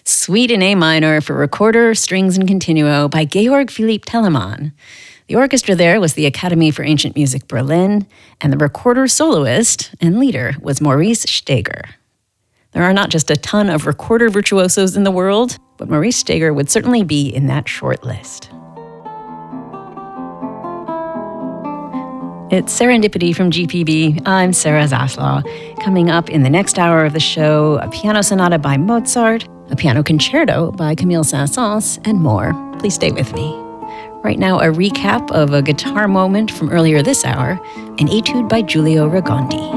Suite in A minor for recorder, strings, and continuo by Georg Philipp Telemann. The orchestra there was the Academy for Ancient Music Berlin, and the recorder soloist and leader was Maurice Steger. There are not just a ton of recorder virtuosos in the world, but Maurice Steger would certainly be in that short list. It's Serendipity from GPB. I'm Sarah Zaslaw. Coming up in the next hour of the show, a piano sonata by Mozart, a piano concerto by Camille Saint-Saëns, and more. Please stay with me. Right now, a recap of a guitar moment from earlier this hour, an etude by Giulio Ragondi.